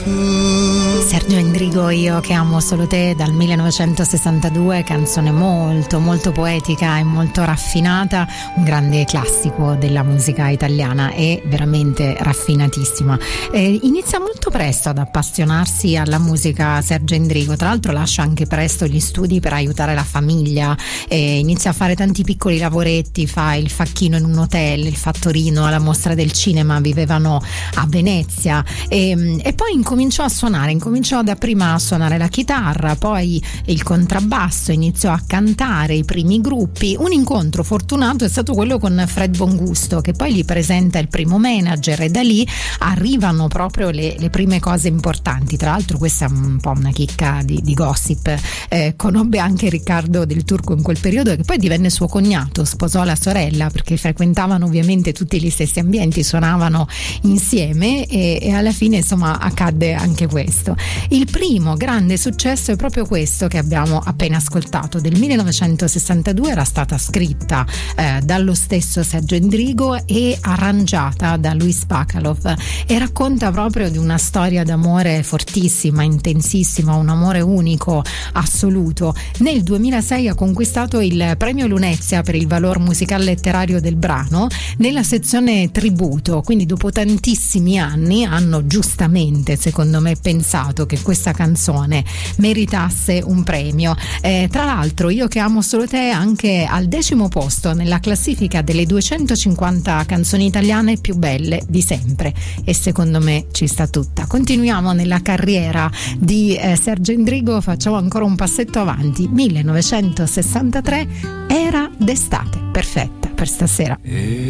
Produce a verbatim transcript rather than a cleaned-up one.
Sergio Endrigo, Io che amo solo te, dal millenovecentosessantadue, canzone molto molto poetica e molto raffinata, un grande classico della musica italiana e veramente raffinatissima. Eh, inizia molto presto ad appassionarsi alla musica Sergio Endrigo, tra l'altro lascia anche presto gli studi per aiutare la famiglia, eh, inizia a fare tanti piccoli lavoretti, fa il facchino in un hotel, il fattorino alla Mostra del Cinema, vivevano a Venezia e, e poi incominciò a suonare, incominciò dapprima a suonare la chitarra, poi il contrabbasso, iniziò a cantare, i primi gruppi. Un incontro fortunato è stato quello con Fred Bongusto, che poi gli presenta il primo manager, e da lì arrivano proprio le, le prime cose importanti. Tra l'altro questa è un po' una chicca di, di gossip, eh, conobbe anche Riccardo Del Turco in quel periodo, che poi divenne suo cognato, sposò la sorella perché frequentavano ovviamente tutti gli stessi ambienti, suonavano insieme e, e alla fine insomma accadde anche questo. Il primo grande successo è proprio questo che abbiamo appena ascoltato, del millenovecentosessantadue, era stata scritta eh, dallo stesso Sergio Endrigo e arrangiata da Luis Bacalov e racconta proprio di una storia d'amore fortissima, intensissima, un amore unico, assoluto. Nel duemilasei ha conquistato il premio Lunezia per il valor musicale letterario del brano nella sezione tributo, quindi dopo tantissimi anni hanno giustamente, secondo me, pensato che questa canzone meritasse un premio. Eh, tra l'altro Io che amo solo te anche al decimo posto nella classifica delle duecentocinquanta canzoni italiane più belle di sempre, e secondo me ci sta tutta. Continuiamo nella carriera di eh, Sergio Endrigo, facciamo ancora un passetto avanti. millenovecentosessantatré, Era d'estate, perfetta per stasera.